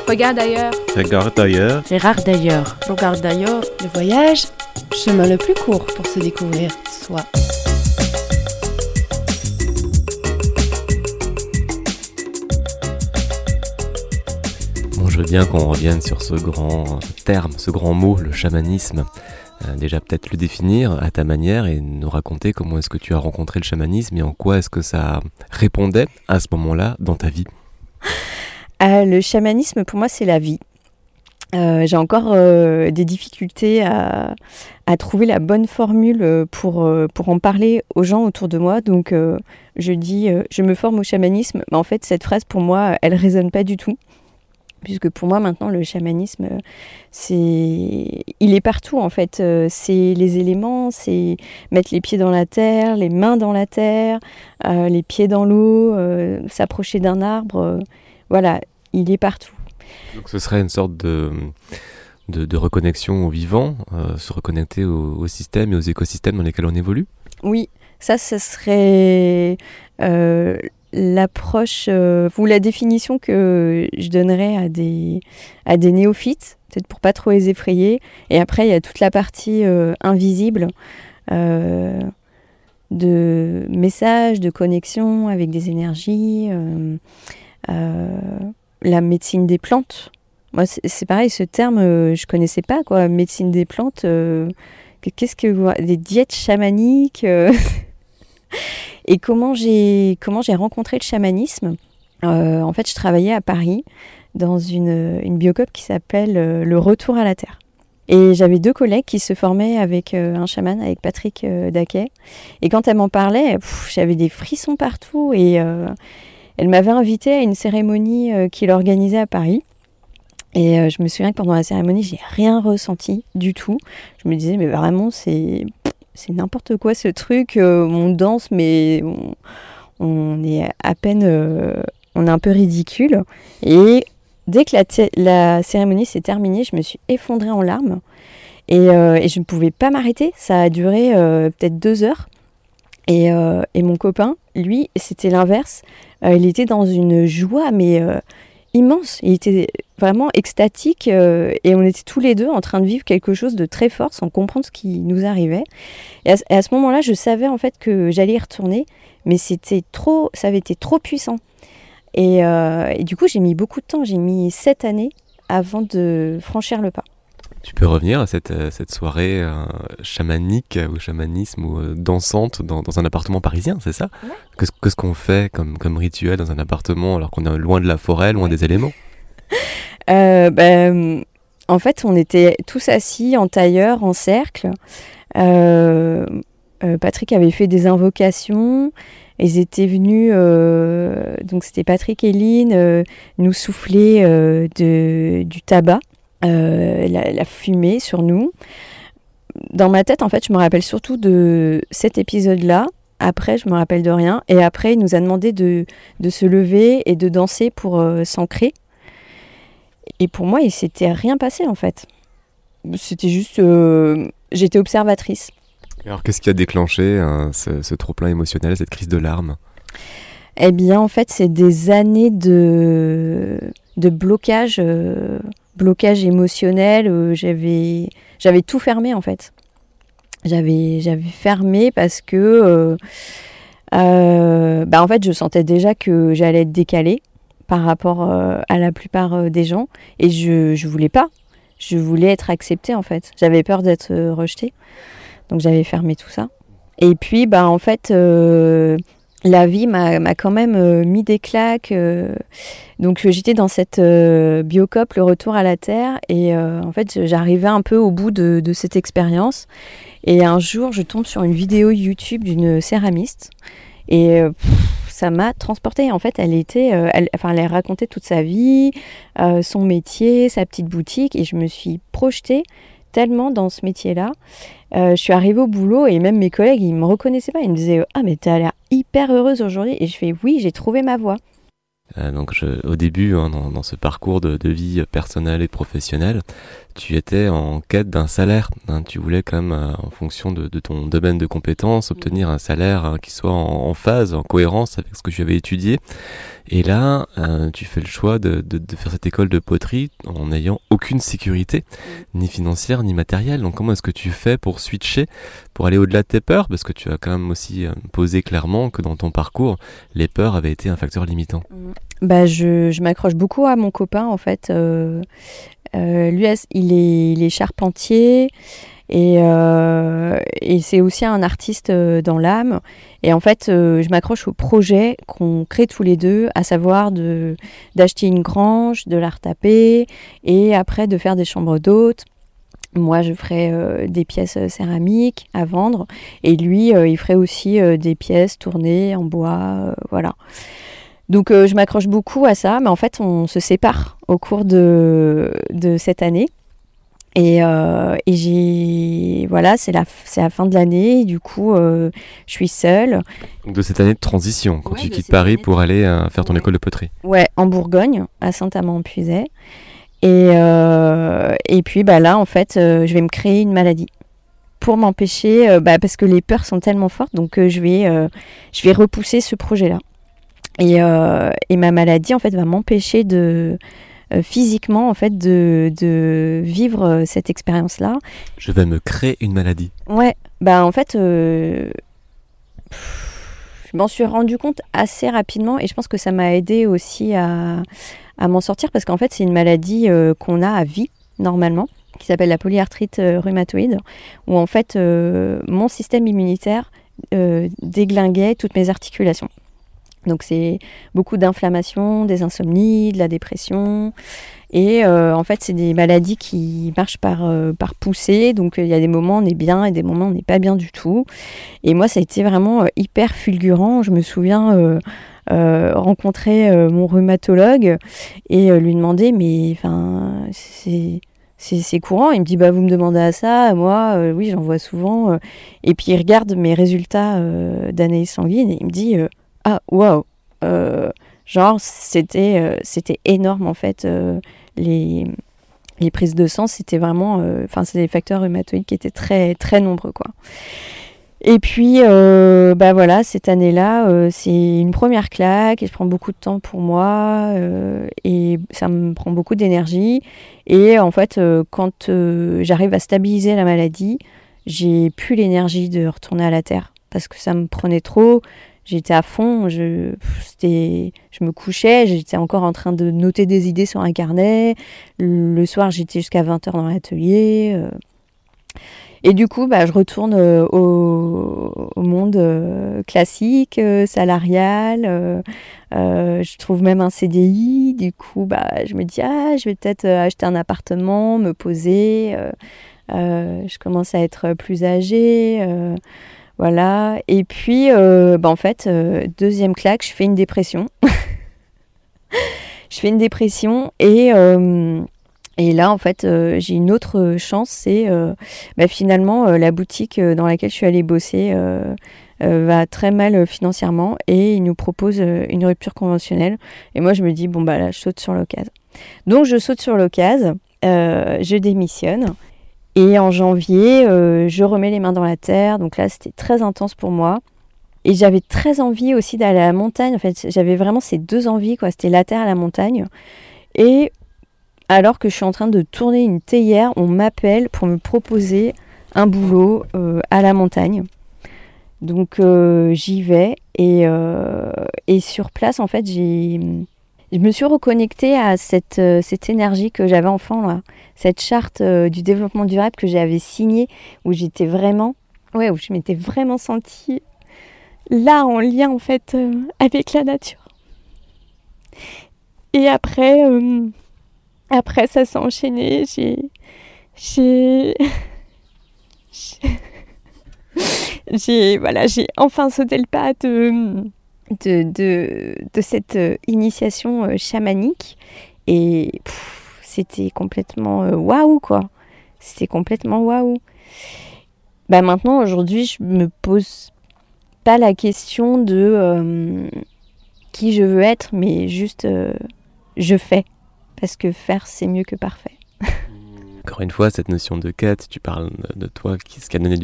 Regarde ailleurs. Regarde ailleurs. Regarde ailleurs. Regarde d'ailleurs. Le voyage, chemin le plus court pour se découvrir soi. Bon, je veux bien qu'on revienne sur ce grand terme, ce grand mot, le chamanisme. Déjà peut-être le définir à ta manière et nous raconter comment est-ce que tu as rencontré le chamanisme et en quoi est-ce que ça répondait à ce moment-là dans ta vie. Le chamanisme, pour moi, c'est la vie. J'ai encore des difficultés à trouver la bonne formule pour en parler aux gens autour de moi. Donc, je dis je me forme au chamanisme. Mais en fait, cette phrase, pour moi, elle ne résonne pas du tout. Puisque pour moi, maintenant, le chamanisme, il est partout, en fait. C'est les éléments, c'est mettre les pieds dans la terre, les mains dans la terre, les pieds dans l'eau, s'approcher d'un arbre. Voilà, il est partout. Donc ce serait une sorte de reconnexion au vivant, se reconnecter au système et aux écosystèmes dans lesquels on évolue. Oui, ça serait l'approche ou la définition que je donnerais à des néophytes, peut-être pour pas trop les effrayer. Et après, il y a toute la partie invisible de messages, de connexion avec des énergies, la médecine des plantes. Moi, c'est pareil, ce terme, je connaissais pas, quoi. Médecine des plantes, qu'est-ce que des diètes chamaniques Et comment j'ai rencontré le chamanisme. En fait, je travaillais à Paris dans une biocop qui s'appelle Le Retour à la Terre. Et j'avais 2 collègues qui se formaient avec un chaman, avec Patrick Daquet. Et quand elle m'en parlait, j'avais des frissons partout. Et elle m'avait invitée à une cérémonie qu'il organisait à Paris. Et je me souviens que pendant la cérémonie, j'ai rien ressenti du tout. Je me disais, mais vraiment, c'est n'importe quoi ce truc. On danse, mais on est à peine... on est un peu ridicule. Et dès que la cérémonie s'est terminée, je me suis effondrée en larmes. Et je ne pouvais pas m'arrêter. Ça a duré peut-être 2 heures. Et mon copain, lui, c'était l'inverse. Il était dans une joie, mais immense. Il était vraiment extatique et on était tous les deux en train de vivre quelque chose de très fort sans comprendre ce qui nous arrivait. Et à ce moment-là, je savais en fait que j'allais y retourner, mais ça avait été trop puissant. Et du coup, j'ai mis beaucoup de temps. J'ai mis 7 années avant de franchir le pas. Tu peux revenir à cette soirée chamanique ou chamanisme ou dansante dans un appartement parisien, c'est ça ? Ouais. Qu'est-ce qu'on fait comme rituel dans un appartement alors qu'on est loin de la forêt, loin des éléments ? En fait, on était tous assis en tailleur, en cercle. Patrick avait fait des invocations. Ils étaient venus, donc c'était Patrick et Lynn, nous souffler du tabac. La fumée sur nous. Dans ma tête, en fait, je me rappelle surtout de cet épisode-là. Après, je me rappelle de rien. Et après, il nous a demandé de se lever et de danser pour s'ancrer. Et pour moi, il s'était rien passé, en fait. C'était juste... j'étais observatrice. Alors, qu'est-ce qui a déclenché ce trop-plein émotionnel, cette crise de larmes ? Eh bien, en fait, c'est des années de blocage... blocage émotionnel, j'avais tout fermé en fait. J'avais fermé parce que en fait je sentais déjà que j'allais être décalée par rapport à la plupart des gens et je voulais pas. Je voulais être acceptée en fait. J'avais peur d'être rejetée. Donc j'avais fermé tout ça. Et puis en fait la vie m'a quand même mis des claques. Donc j'étais dans cette biocop, le retour à la Terre. Et en fait, j'arrivais un peu au bout de cette expérience. Et un jour, je tombe sur une vidéo YouTube d'une céramiste. Et ça m'a transportée. En fait, elle racontait toute sa vie, son métier, sa petite boutique. Et je me suis projetée tellement dans ce métier-là. Je suis arrivée au boulot et même mes collègues, ils me reconnaissaient pas. Ils me disaient « Ah, mais t'as l'air hyper heureuse aujourd'hui ». Et je fais « Oui, j'ai trouvé ma voie ». Au début, hein, dans ce parcours de vie personnelle et professionnelle, tu étais en quête d'un salaire. Hein. Tu voulais quand même, en fonction de ton domaine de compétences, obtenir un salaire qui soit en phase, en cohérence avec ce que tu avais étudié. Et là, tu fais le choix de faire cette école de poterie en n'ayant aucune sécurité, ni financière, ni matérielle. Donc comment est-ce que tu fais pour switcher, pour aller au-delà de tes peurs? Parce que tu as quand même aussi posé clairement que dans ton parcours, les peurs avaient été un facteur limitant. Je m'accroche beaucoup à mon copain, en fait. Lui, il est charpentier et c'est aussi un artiste dans l'âme. Et en fait, je m'accroche au projet qu'on crée tous les deux, à savoir d'acheter une grange, de la retaper et après de faire des chambres d'hôtes. Moi, je ferais des pièces céramiques à vendre et lui, il ferait aussi des pièces tournées en bois, voilà. Donc je m'accroche beaucoup à ça, mais en fait on se sépare au cours de cette année. Voilà, c'est la fin de l'année, et du coup je suis seule. Donc de cette année de transition, quand tu quittes cette Paris année pour aller faire ton école de poterie. Ouais, en Bourgogne, à Saint-Amand-en-Puisaye. Et puis là en fait je vais me créer une maladie pour m'empêcher, parce que les peurs sont tellement fortes, donc je vais repousser ce projet-là. Et ma maladie en fait va m'empêcher physiquement en fait de vivre cette expérience-là. Je vais me créer une maladie. Ouais, en fait je m'en suis rendu compte assez rapidement et je pense que ça m'a aidé aussi à m'en sortir parce qu'en fait c'est une maladie qu'on a à vie normalement, qui s'appelle la polyarthrite rhumatoïde, où en fait mon système immunitaire déglinguait toutes mes articulations. Donc c'est beaucoup d'inflammation, des insomnies, de la dépression. Et en fait, c'est des maladies qui marchent par poussée. Donc il y a des moments où on est bien et des moments où on n'est pas bien du tout. Et moi, ça a été vraiment hyper fulgurant. Je me souviens rencontrer mon rhumatologue et lui demander, mais c'est courant. Il me dit, vous me demandez à ça. Moi, oui, j'en vois souvent. Et puis il regarde mes résultats d'analyse sanguine et il me dit... Ah, waouh! Genre, c'était énorme, en fait. Les prises de sang, c'était vraiment... c'est des facteurs rhumatoïdes qui étaient très, très nombreux, quoi. Et puis, voilà, cette année-là, c'est une première claque et je prends beaucoup de temps pour moi et ça me prend beaucoup d'énergie. Et en fait, quand j'arrive à stabiliser la maladie, j'ai plus l'énergie de retourner à la terre parce que ça me prenait trop. J'étais à fond, je me couchais, j'étais encore en train de noter des idées sur un carnet. Le soir, j'étais jusqu'à 20h dans l'atelier. Et du coup, je retourne au monde classique, salarial. Je trouve même un CDI. Du coup, je me dis, je vais peut-être acheter un appartement, me poser. Je commence à être plus âgée. Voilà, et puis en fait, deuxième claque, je fais une dépression. Et là, en fait, j'ai une autre chance, c'est finalement la boutique dans laquelle je suis allée bosser va très mal financièrement et ils nous proposent une rupture conventionnelle. Et moi, je me dis, là, je saute sur l'occasion. Donc, je saute sur l'occasion, je démissionne. Et en janvier, je remets les mains dans la terre. Donc là, c'était très intense pour moi. Et j'avais très envie aussi d'aller à la montagne. En fait, j'avais vraiment ces deux envies, quoi. C'était la terre et la montagne. Et alors que je suis en train de tourner une théière, on m'appelle pour me proposer un boulot à la montagne. Donc j'y vais. Et sur place, en fait, je me suis reconnectée à cette énergie que j'avais enfant, là. Cette charte du développement durable que j'avais signée, où où je m'étais vraiment sentie là, en lien, en fait, avec la nature. Et après, ça s'est enchaîné. J'ai enfin sauté le pas de cette initiation chamanique et c'était complètement waouh, quoi. C'était complètement waouh. Maintenant, aujourd'hui, je me pose pas la question de qui je veux être, mais juste je fais. Parce que faire, c'est mieux que parfait. Encore une fois, cette notion de quête, tu parles de toi, ce qui a donné